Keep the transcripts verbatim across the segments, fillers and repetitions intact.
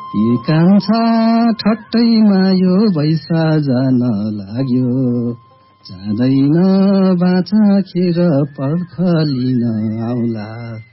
के कान्छा ठट्टैमा यो बैसा जान लाग्यो, जाँदैन बाचा खेर पर्ख लिन आउला।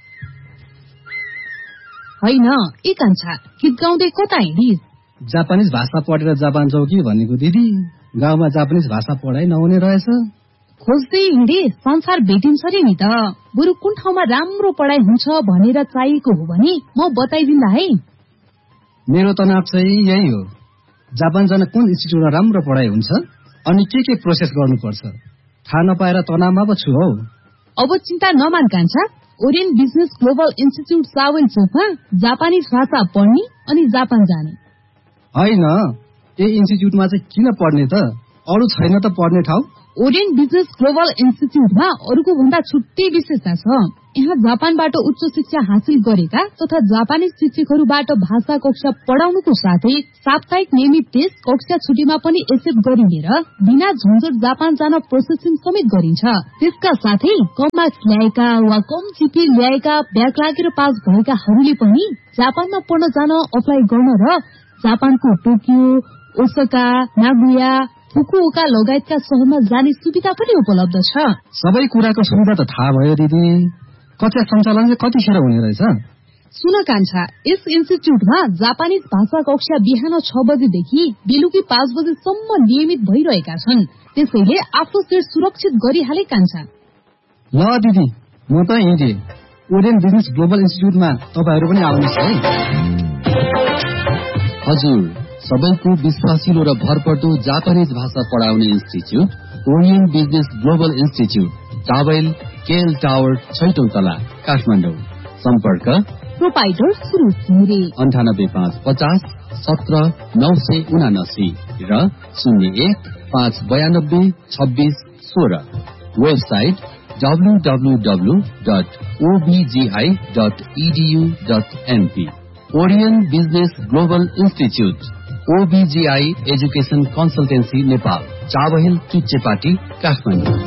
होइन ए कान्छा, गीत गाउँदै कता हिँडिस्? जापानिज भाषा पढेर जापान जाऊ कि भनेको दिदी, गाउँमा जापानिज भाषा पढाइ नहुने रहेछ। खोज्दै हिँडे संसार भेटिन्छ रे नि त। बरु कुन ठाउँमा राम्रो पढाइ हुन्छ भनेर चाहिएको हो भने म बताइदिन्दा है। मेरो तनाव चाहिँ यही हो, जापान जान कुन इन्स्टिट्युटमा राम्रो पढाइ हुन्छ अनि के के प्रोसेस गर्नुपर्छ थाहा नपाएर तनावमा पो छु हौ। अब चिन्ता नमान कान्छा, orient business global institute Sewell चोकमा जापानिज भाषा पढ्ने अनि जापान जाने। होइन, ए इन्स्टिट्युटमा चाहिँ किन पढ्ने त? अरू छैन त पढ्ने ठाउँ? ओरियन्ट बिजनेस ग्लोबल इन्स्टिट्युटमा अरूको भन्दा छुट्टै विशेषता छ। यहाँ जापानबाट उच्च शिक्षा हासिल गरेका तथा जापानी शिक्षकहरूबाट भाषा कक्षा पढाउनुको साथै साप्ताहिक नियमित टेस्ट कक्षा छुट्टीमा पनि एक्सेप्ट गरिने र बिना झन्झट जापान जान प्रोसेसिङ समेत गरिन्छ। त्यसका साथै कम मार्क्स ल्याएका वा कम जिपी ल्याएका ब्याक लागेर पास भएकाहरूले पनि जापानमा पढ्न जान अप्लाई गर्न र जापानको टोकियो, ओसाका, नागोया, फुकुओका लगायतका शहरमा जाने सुविधा पनि उपलब्ध छ। सबै कुराको सुविधा त थाहा भयो दिदी, कक्षा सञ्चालन चाहिँ कतिखेर हुने रहेछ? सुन कान्छा, यस इन्स्टिट्युटमा जापानिज भाषा कक्षा बिहान छ बजेदेखि बेलुकी पाँच बजेसम्म नियमित भइरहेका छन्। त्यसैले आफ्नो सिट सुरक्षित गरिहाले कान्छा। ल दिदी, म त हिँडे। ओरियन्ट बिजनेस ग्लोबल इन्स्टिट्युटमा तपाईहरू पनि आउनुहोस् है। हजुर, सबैको विश्वासिलो र भरपर्दो जापानिज भाषा पढाउने institute orient business global institute, towel KL tower, छैटौं तला, काठमाडौँ। सम्पर्क प्रोपाइटर सुरुज घिमिरे, अन्ठानब्बे पाँच पचास सत्र नौ सय उनासी र शून्य एक पाँच बयानब्बे छब्बीस सोह्र। Website W W W dot ओबिजीआई dot edu dot NP. Orient business global institute, ओबिजीआई education consultancy Nepal, Chabahil, Chuchepati, Kathmandu.